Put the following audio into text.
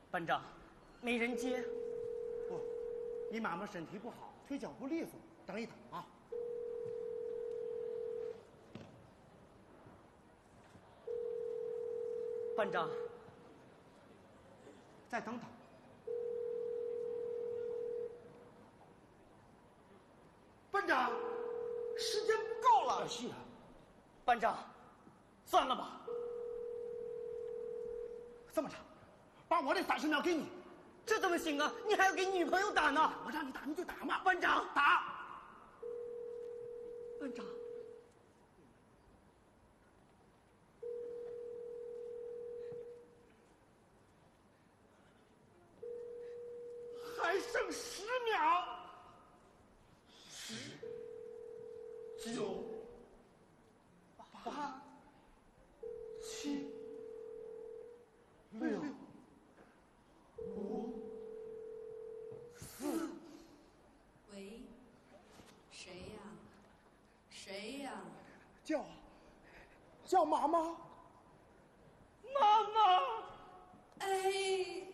班长，没人接。 不，你妈妈身体不好，腿脚不利索，等一等啊。 班长， 再等等。班长，时间不够了。是啊。 班长，算了吧。 这么着，把我这30秒给你。 这怎么行啊？你还要给女朋友打呢。 我让你打你就打嘛。 班长， 打。 班长。 还剩10秒。10、9、8、7、6、5、4。 喂，谁呀？谁呀？ 叫妈妈。 妈妈。 哎。